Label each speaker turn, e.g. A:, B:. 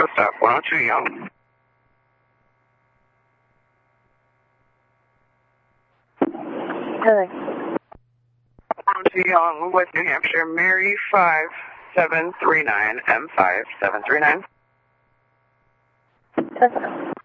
A: Post Stop 102 Young. 102 Young with New Hampshire, Mary 5739, M5739.